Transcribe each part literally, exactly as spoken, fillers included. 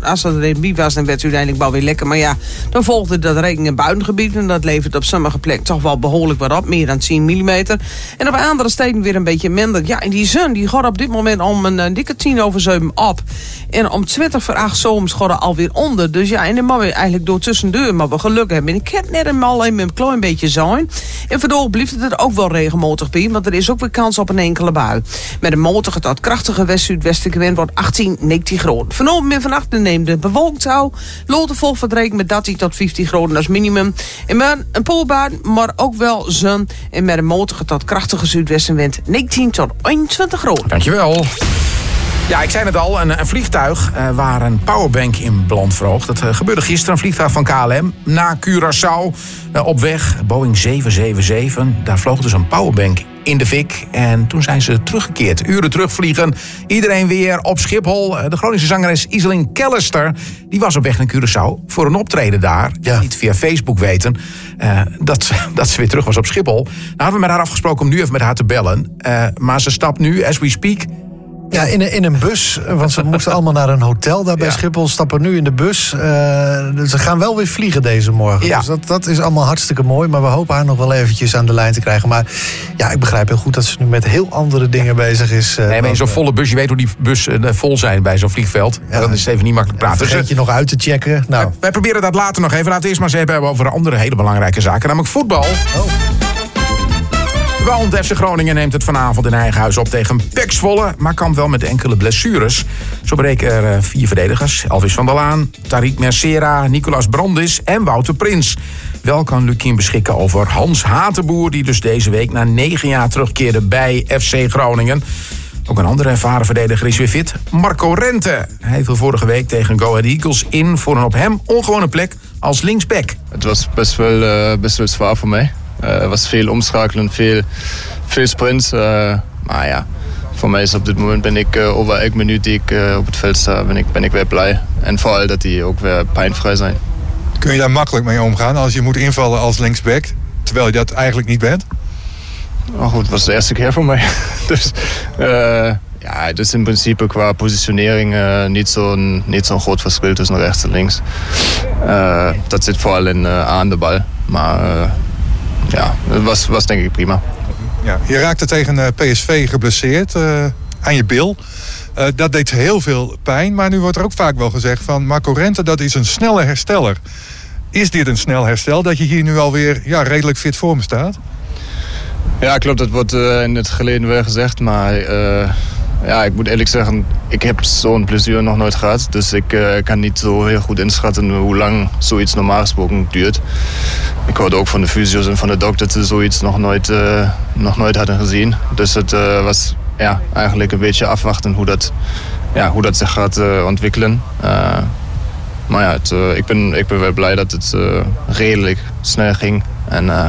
als het er bij was, dan werd het uiteindelijk wel weer lekker. Maar ja, dan volgde dat regen- en buitengebied. En dat levert op sommige plekken toch wel behoorlijk wat op. Meer dan tien millimeter. En op andere steden weer een beetje minder. Ja, en die zon die gaat op dit moment om een, een dikke tien over zeven op. En om twintig voor acht zomers gaat er alweer onder. Dus ja, en dan mag we eigenlijk door tussendeur. Maar we geluk hebben. En ik heb net eenmaal even een klein beetje zijn. En vandaag blijft het er ook wel regenmatig bij. Want er is ook weer kans op een enkele bui. Met een matige tot krachtige west-zuidwesten wind wordt achttien, negentien graden. Vanavond en vannacht neemt de bewolkt zou. Loten vol verdreken met dertien tot vijftien graden als minimum. En met een poolbui, maar ook wel zon. En met een matige tot krachtige zuidwestenwind negentien tot eenentwintig graden. Dankjewel. Ja, ik zei het al, een, een vliegtuig uh, waar een powerbank in brand vloog. Dat uh, gebeurde gisteren, een vliegtuig van K L M naar Curaçao uh, op weg. Boeing zeven zeven zeven, daar vloog dus een powerbank in de fik. En toen zijn ze teruggekeerd, uren terugvliegen. Iedereen weer op Schiphol. Uh, de Groningse zangeres Iselin Callister, die was op weg naar Curaçao voor een optreden daar. Ja. Niet via Facebook weten uh, dat, dat ze weer terug was op Schiphol. Nou hadden we met haar afgesproken om nu even met haar te bellen. Uh, maar ze stapt nu, as we speak... Ja, in een, in een bus, want ze moesten allemaal naar een hotel daar bij Ja. Schiphol. Stappen nu in de bus. Uh, ze gaan wel weer vliegen deze morgen. Ja. Dus dat, dat is allemaal hartstikke mooi. Maar we hopen haar nog wel eventjes aan de lijn te krijgen. Maar ja, ik begrijp heel goed dat ze nu met heel andere dingen bezig is. Uh, Nee, maar in zo'n volle bus, je weet hoe die bussen uh, vol zijn bij zo'n vliegveld. Ja. Dan is het even niet makkelijk praten. vergeet Dus, je nog uit te checken. Nou. wij, wij proberen dat later nog even. Laten we eerst maar eens even hebben over andere hele belangrijke zaken. Namelijk voetbal. Oh. Want F C Groningen neemt het vanavond in eigen huis op tegen P E C Zwolle, maar kampt wel met enkele blessures. Zo breken er uh, vier verdedigers. Elvis van der Laan, Tariq Mercera, Nicolas Brandis en Wouter Prins. Wel kan Lukien beschikken over Hans Hatenboer, die dus deze week na negen jaar terugkeerde bij F C Groningen. Ook een andere ervaren verdediger is weer fit, Marco Rente. Hij viel vorige week tegen Go Ahead Eagles in voor een op hem ongewone plek als linksback. Het was best wel, uh, best wel zwaar voor mij. Het uh, was veel omschakelen, veel, veel sprints. Uh, maar ja, voor mij is op dit moment ben ik uh, over elke minuut die ik uh, op het veld sta, ben ik, ben ik weer blij. En vooral dat die ook weer pijnvrij zijn. Kun je daar makkelijk mee omgaan als je moet invallen als linksback, terwijl je dat eigenlijk niet bent? Oh goed, het was de eerste keer voor mij. dus uh, ja, het is in principe qua positionering uh, niet zo'n niet zo'n groot verschil tussen rechts en links. Uh, dat zit vooral in, uh, aan de bal. Maar uh, ja, het was, was denk ik prima. Ja, je raakte tegen uh, P S V geblesseerd uh, aan je bil. Uh, dat deed heel veel pijn, maar nu wordt er ook vaak wel gezegd van Marco Rente, dat is een snelle hersteller. Is dit een snel herstel dat je hier nu alweer ja, redelijk fit voor me staat? Ja, klopt. Dat wordt uh, in het geleden wel gezegd. Maar uh, ja, ik moet eerlijk zeggen, ik heb zo'n blessure nog nooit gehad. Dus ik uh, kan niet zo heel goed inschatten hoe lang zoiets normaal gesproken duurt. Ik hoorde ook van de fysio's en van de dokter dat ze zoiets nog nooit, uh, nog nooit hadden gezien. Dus het uh, was ja, eigenlijk een beetje afwachten hoe dat, ja, hoe dat zich gaat uh, ontwikkelen. Uh, maar ja, het, uh, ik, ben, ik ben wel blij dat het uh, redelijk snel ging. En uh,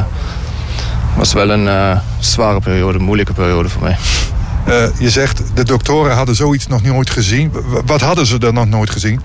was wel een uh, zware periode, een moeilijke periode voor mij. Uh, je zegt, de doktoren hadden zoiets nog nooit gezien. W- wat hadden ze dan nog nooit gezien?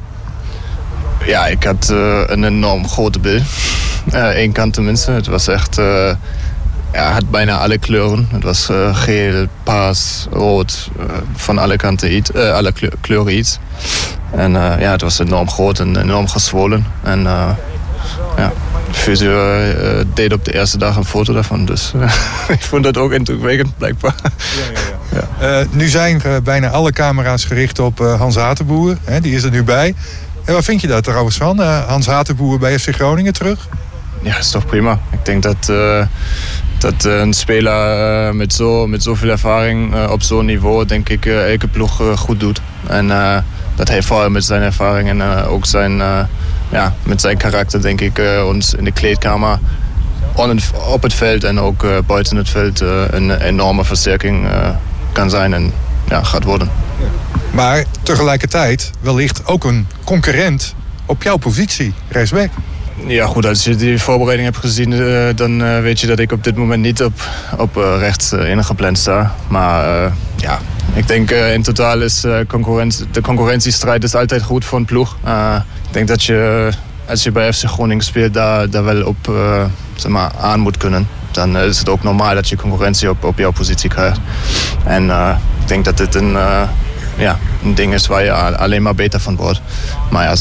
Ja, ik had uh, een enorm grote bil. Eén uh, kant tenminste. Het was echt... Uh, ja, had bijna alle kleuren. Het was uh, geel, paars, rood. Uh, van alle kanten iets. Uh, alle kleur, kleuren iets. En uh, ja, het was enorm groot en enorm gezwollen. En uh, ja... De fysio uh, deed op de eerste dag een foto daarvan. Dus uh, ik vond dat ook indrukwekkend, blijkbaar. Ja, ja, ja. Uh, nu zijn uh, bijna alle camera's gericht op uh, Hans Hatenboer. Hè, die is er nu bij. En wat vind je daar trouwens van? Uh, Hans Hatenboer bij F C Groningen terug? Ja, is toch prima. Ik denk dat, uh, dat uh, een speler uh, met, zo, met zoveel ervaring uh, op zo'n niveau... denk ik uh, elke ploeg uh, goed doet. En uh, dat hij vooral met zijn ervaring en uh, ook zijn... Uh, Ja, met zijn karakter denk ik uh, ons in de kleedkamer op het veld en ook uh, buiten het veld uh, een enorme versterking uh, kan zijn en ja, gaat worden. Maar tegelijkertijd wellicht ook een concurrent op jouw positie, rechtsback. Ja goed, als je die voorbereiding hebt gezien, uh, dan uh, weet je dat ik op dit moment niet op, op uh, rechts uh, ingepland sta. Maar uh, ja, ik denk uh, in totaal is uh, concurrentie, de concurrentiestrijd is altijd goed voor een ploeg. Uh, ik denk dat je, als je bij F C Groningen speelt, daar, daar wel op uh, zeg maar, aan moet kunnen. Dan is het ook normaal dat je concurrentie op, op jouw positie krijgt. En uh, ik denk dat dit een, uh, ja, een ding is waar je alleen maar beter van wordt. Maar ja,